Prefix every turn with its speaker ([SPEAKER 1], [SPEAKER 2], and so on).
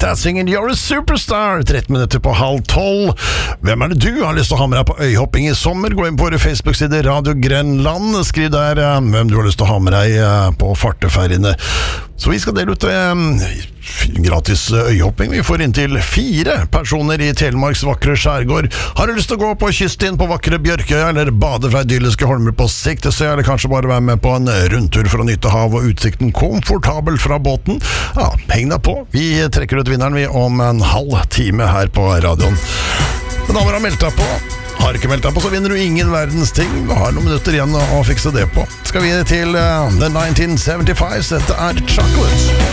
[SPEAKER 1] Greta singing You're a Superstar, 13 minutter på 11:30. Hvem det du har lyst til å ha med deg på øyhopping i sommer? Gå inn på våre Facebook-side Radio Grenland, skriv der hvem du har lyst til å ha med deg på farteferiene. Så vi skal dele ut gratis øyhopping. Vi får inntil 4 personer i Telemarks vakre skjærgård. Har du lyst til å gå på kyststien på vakre Bjørkøya, eller bade fra idylliske Holmer på Siktesøy, eller kanskje bare være med på en rundtur for å nyte hav og utsikten komfortabelt fra båten? Ja, heng deg på. Vi trekker ut vinneren vi om en halv time her på radioen. Men da må du ha meldt deg på. Har ikke meldt deg på, så vinner du ingen verdens ting. Du har noen minutter igjen å fikse det på. Skal vi til The 1975, dette Chocolates.